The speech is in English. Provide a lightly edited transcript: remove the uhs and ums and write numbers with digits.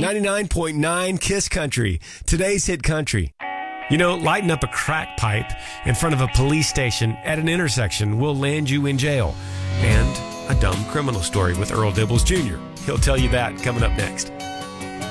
99.9 Kiss Country, today's hit country. You know, lighting up a crack pipe in front of a police station at an intersection will land you in jail. And a dumb criminal story with Earl Dibbles Jr. He'll tell you that coming up next.